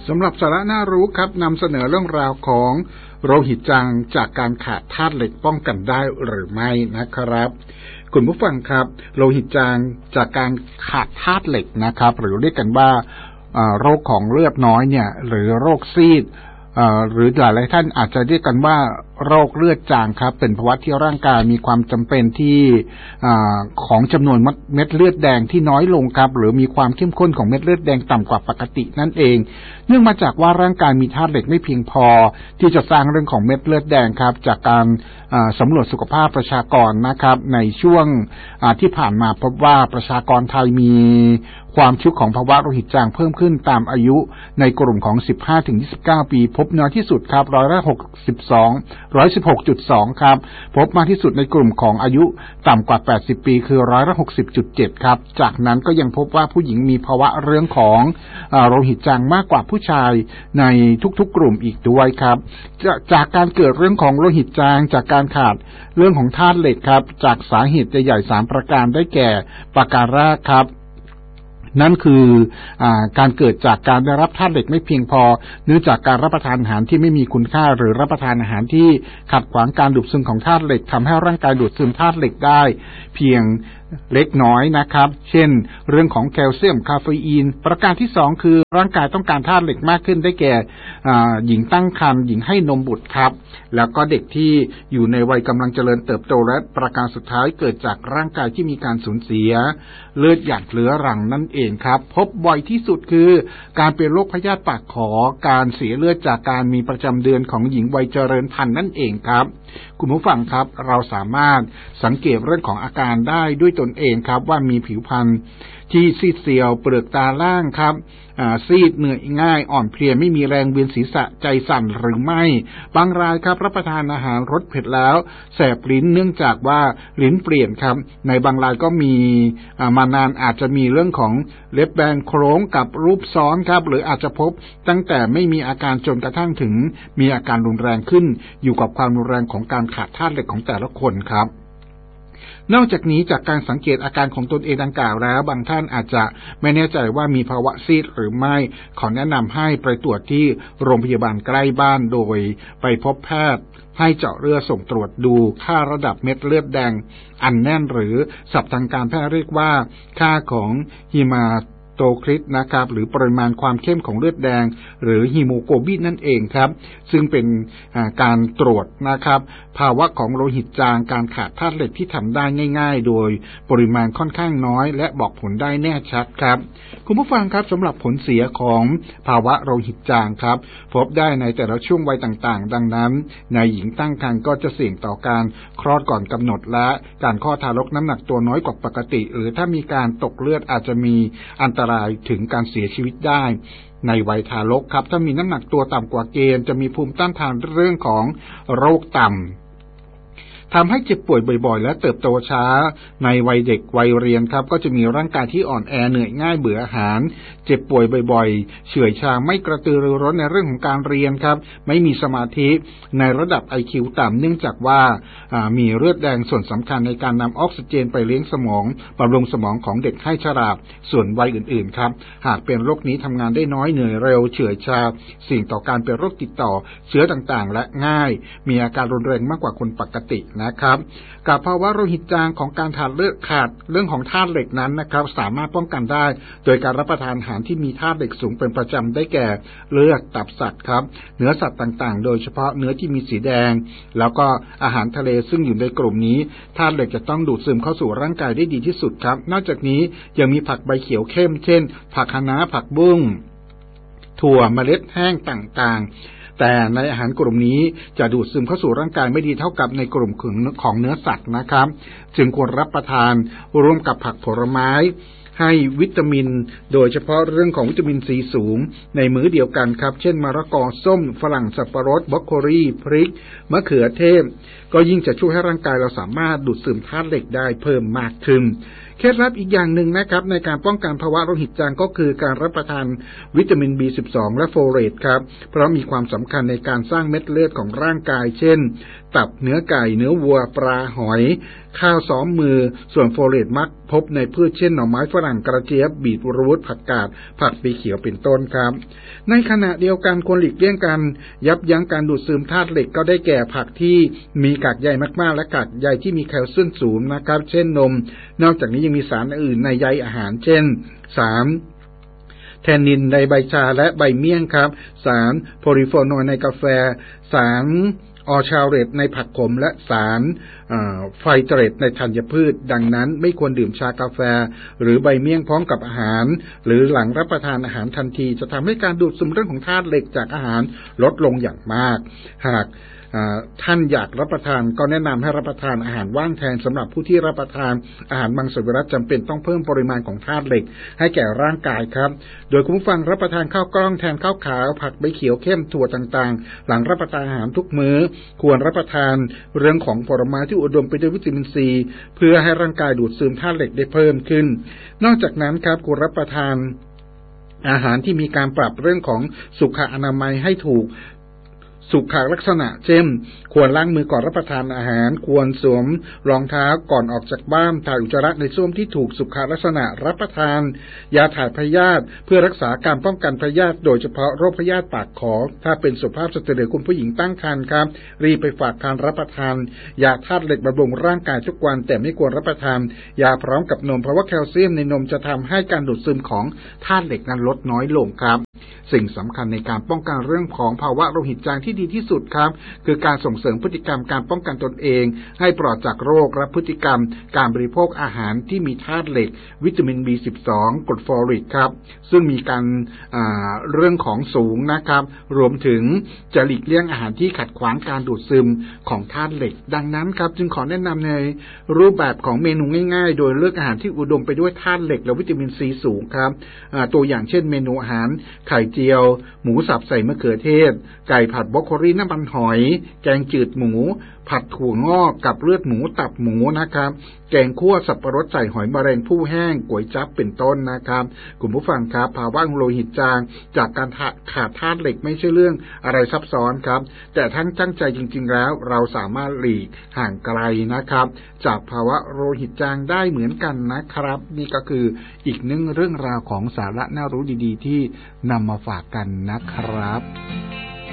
สำหรับสาระน่ารู้ครับนำเสนอเรื่องราวของโลหิตจางจากการขาดธาตุเหล็กป้องกันได้หรือไม่นะครับคุณผู้ฟังครับโลหิตจางจากการขาดธาตุเหล็กนะครับหรือเรียกกันว่าโรคของเลือดน้อยเนี่ยหรือโรคซีดหรือหลายๆท่านอาจจะเรียกกันว่าโรคเลือดจางครับเป็นภาวะที่ร่างกายมีความจำเป็นที่ของจำนวนเม็ดเลือดแดงที่น้อยลงครับหรือมีความเข้มข้นของเม็ดเลือดแดงต่ำกว่าปกตินั่นเองเนื่องมาจากว่าร่างกายมีธาตุเหล็กไม่เพียงพอที่จะสร้างเรื่องของเม็ดเลือดแดงครับจากการสำรวจสุขภาพประชากรนะครับในช่วงที่ผ่านมาพบว่าประชากรไทยมีความชุกของภาวะโลหิตจางเพิ่มขึ้นตามอายุในกลุ่มของ 15-29 ปีพบน้อยที่สุดครับ116.2 ครับพบมากที่สุดในกลุ่มของอายุต่ำกว่า80ปีคือ60.7 ครับจากนั้นก็ยังพบว่าผู้หญิงมีภาวะเรื่องของโลหิตจางมากกว่าผู้ชายในทุกๆกลุ่มอีกด้วยครับจากการเกิดเรื่องของโลหิตจางจากการขาดเรื่องของธาตุเหล็กครับจากสาเหตุใหญ่ๆ3ประการได้แก่ประการแรกครับนั่นคือการเกิดจากการได้รับธาตุเหล็กไม่เพียงพอเนื่องจากการรับประทานอาหารที่ไม่มีคุณค่าหรือรับประทานอาหารที่ขัดขวางการดูดซึมของธาตุเหล็กทำให้ร่างกายดูดซึมธาตุเหล็กได้เพียงเล็กน้อยนะครับเช่นเรื่องของแคลเซียมคาเฟอีนประการที่2คือร่างกายต้องการธาตุเหล็กมากขึ้นได้แก่หญิงตั้งครรภ์หญิงให้นมบุตรครับแล้วก็เด็กที่อยู่ในวัยกำลังเจริญเติบโตและประการสุดท้ายเกิดจากร่างกายที่มีการสูญเสียเลือดหยดเรื้อรังนั่นเองครับพบบ่อยที่สุดคือการเป็นโรคพยาธิปากขอการเสียเลือดจากการมีประจำเดือนของหญิงวัยเจริญพันธุ์นั่นเองครับคุณผู้ฟังครับเราสามารถสังเกตเรื่องของอาการได้ด้วยตนเองครับว่ามีผิวพรรณที่ซีดเซียวเปลือกตาล่างครับซีดเหนื่อยง่ายอ่อนเพลียไม่มีแรงเวียนศีรษะใจสั่นหรือไม่บางรายครับรับประทานอาหารรสเผ็ดแล้วแสบลิ้นเนื่องจากว่าลิ้นเปลี่ยนครับในบางรายก็มีมานานอาจจะมีเรื่องของเล็บแบนโค้งกับรูปซ้อนครับหรืออาจจะพบตั้งแต่ไม่มีอาการจนกระทั่งถึงมีอาการรุนแรงขึ้นอยู่กับความรุนแรงของการขาดธาตุเหล็กของแต่ละคนครับนอกจากนี้จากการสังเกตอาการของตนเองดังกล่าวแล้วบางท่านอาจจะไม่แน่ใจว่ามีภาวะซีดหรือไม่ขอแนะนำให้ไปตรวจที่โรงพยาบาลใกล้บ้านโดยไปพบแพทย์ให้เจาะเลือดส่งตรวจดูค่าระดับเม็ดเลือดแดงอันแน่นหรือศัพท์ทางการแพทย์เรียกว่าค่าของฮีมาโตคริตนะครับหรือปริมาณความเข้มของเลือดแดงหรือฮีโมโกลบินนั่นเองครับซึ่งเป็นการตรวจนะครับภาวะของโลหิตจางการขาดธาตุเหล็กที่ทำได้ง่ายๆโดยปริมาณค่อนข้างน้อยและบอกผลได้แน่ชัดครับคุณผู้ฟังครับสำหรับผลเสียของภาวะโลหิตจางครับพบได้ในแต่ละช่วงวัยต่างๆดังนั้นในหญิงตั้งครรภ์ก็จะเสี่ยงต่อการคลอดก่อนกำหนดและการคลอดทารกน้ำหนักตัวน้อยกว่าปกติหรือถ้ามีการตกเลือดอาจจะมีอันตรายถึงการเสียชีวิตได้ในวัยทารกครับถ้ามีน้ำหนักตัวต่ำกว่าเกณฑ์จะมีภูมิต้านทานเรื่องของโรคต่ำทำให้เจ็บป่วยบ่อยๆและเติบโตช้าในวัยเด็กวัยเรียนครับก็จะมีร่างกายที่อ่อนแอเหนื่อยง่ายเบื่ออาหารเจ็บป่วยบ่อยๆเฉื่อยชาไม่กระตือรือร้นในเรื่องของการเรียนครับไม่มีสมาธิในระดับ IQ ต่ำเนื่องจากว่ามีเลือดแดงส่วนสำคัญในการนำออกซิเจนไปเลี้ยงสมองบำรุงสมองของเด็กให้ชราส่วนวัยอื่นๆครับหากเป็นโรคนี้ทำงานได้น้อยเหนื่อยเร็วเฉื่อยชาเสี่ยงต่อการเป็นโรคติดต่อเชื้อต่างๆและง่ายมีอาการรุนแรงมากกว่าคนปกตินะครับกับภาวะโลหิตจางของการขาดเรื่องของธาตุเหล็กนั้นนะครับสามารถป้องกันได้โดยการรับประทานอาหารที่มีธาตุเหล็กสูงเป็นประจำได้แก่เลือดตับสัตว์ครับเนื้อสัตว์ต่างๆโดยเฉพาะเนื้อที่มีสีแดงแล้วก็อาหารทะเลซึ่งอยู่ในกลุ่มนี้ธาตุเหล็กจะต้องดูดซึมเข้าสู่ร่างกายได้ดีที่สุดครับนอกจากนี้ยังมีผักใบเขียวเข้มเช่นผักคะน้าผักบุ้งถั่วเมล็ดแห้งต่างๆแต่ในอาหารกลุ่มนี้จะดูดซึมเข้าสู่ร่างกายไม่ดีเท่ากับในกลุ่มของเนื้อสัตว์นะครับจึงควรรับประทานร่วมกับผักผลไม้ให้วิตามินโดยเฉพาะเรื่องของวิตามินซีสูงในมื้อเดียวกันครับเช่นมะละกอส้มฝรั่งสับปะรดบรอกโคลีพริกมะเขือเทศก็ยิ่งจะช่วยให้ร่างกายเราสามารถดูดซึมธาตุเหล็กได้เพิ่มมากขึ้นเคล็ดลับอีกอย่างหนึ่งนะครับในการป้องกันภาวะโลหิตจางก็คือการรับประทานวิตามิน B12 และโฟเลตครับเพราะมีความสำคัญในการสร้างเม็ดเลือดของร่างกายเช่นตับเนื้อไก่เนื้อวัวปลาหอยข้าวซ้อมมือส่วนโฟเลตมักพบในพืชเช่นหน่อไม้ฝรั่งกระเจี๊ยบบีทรูทผักกาดผักปีเขียวเป็นต้นครับในขณะเดียวกันควรหลีกเลี่ยงการยับยั้งการดูดซึมธาตุเหล็กก็ได้แก่ผักที่มีกากใยมากๆและกากใยที่มีแคลเซียมสูงนะครับเช่นนมนอกจากนี้ยังมีสารอื่นในใยอาหารเช่นแทนนินในใบชาและใบเมี่ยงครับสารโพลีโฟโนในกาแฟสารออชาเรตในผักขมและสารไฟเตรตในธัญพืชดังนั้นไม่ควรดื่มชากาแฟหรือใบเมี่ยงพร้อมกับอาหารหรือหลังรับประทานอาหารทันทีจะทำให้การดูดซึมเรื่องของธาตุเหล็กจากอาหารลดลงอย่างมากหากท่านอยากรับประทานก็แนะนำให้รับประทานอาหารว่างแทนสำหรับผู้ที่รับประทานอาหารมังสวิรัติจำเป็นต้องเพิ่มปริมาณของธาตุเหล็กให้แก่ร่างกายครับโดยคุณผู้ฟังรับประทานข้าวกล้องแทนข้าวขาวผักใบเขียวเข้มถั่วต่างๆหลังรับประทานอาหารทุกมื้อควรรับประทานเรื่องของผลไม้ที่อุดมไปด้วยวิตามินซีเพื่อให้ร่างกายดูดซึมธาตุเหล็กได้เพิ่มขึ้นนอกจากนั้นครับควรรับประทานอาหารที่มีการปรับเรื่องของสุขอนามัยให้ถูกสุขลักษณะเช่นควรล้างมือก่อนรับประทานอาหารควรสวมรองเท้าก่อนออกจากบ้านถ่ายอุจจาระในส้วมที่ถูกสุขลักษณะรับประทานยาถ่ายพยาธิเพื่อรักษาการป้องกันพยาธิโดยเฉพาะโรคพยาธิปากขอถ้าเป็นสุภาพสตรีหรือคุณผู้หญิงตั้งครรภ์ครับรีบไปฝากการรับประทานยาธาตุเหล็กบำรุงร่างกายทุกวันแต่ไม่ควรรับประทานยาพร้อมกับนมเพราะว่าแคลเซียมในนมจะทำให้การดูดซึมของธาตุเหล็กนั้นลดน้อยลงครับสิ่งสำคัญในการป้องกันเรื่องของภาวะโลหิตจางที่ดีที่สุดครับคือการส่งเสริมพฤติกรรมการป้องกันตนเองให้ปลอดจากโรคและพฤติกรรมการบริโภคอาหารที่มีธาตุเหล็กวิตามิน B12 กรดฟอลิกครับซึ่งมีการเรื่องของสูงนะครับรวมถึงจะหลีกเลี่ยงอาหารที่ขัดขวางการดูดซึมของธาตุเหล็กดังนั้นครับจึงขอแนะนำในรูปแบบของเมนูง่ายๆโดยเลือกอาหารที่อุดมไปด้วยธาตุเหล็กและวิตามินซีสูงครับตัวอย่างเช่นเมนูอาหารไข่เจียวหมูสับใส่มะเขือเทศไก่ผัดบรอกโคลีน้ำมันหอยแกงจืดหมูผัดถั่วงอกกับเลือดหมูตับหมูนะครับแกงคั่วสับปะรดใส่หอยมะเร็งผู้แห้งก๋วยจั๊บเป็นต้นนะครับคุณผู้ฟังครับภาวะโลหิตจางจากการขาดธาตุเหล็กไม่ใช่เรื่องอะไรซับซ้อนครับแต่ทั้งตั้งใจจริงๆแล้วเราสามารถหลีกห่างไกลนะครับจากภาวะโลหิตจางได้เหมือนกันนะครับนี่ก็คืออีกหนึ่งเรื่องราวของสาระน่ารู้ดีๆที่นำมาฝากกันนะครับ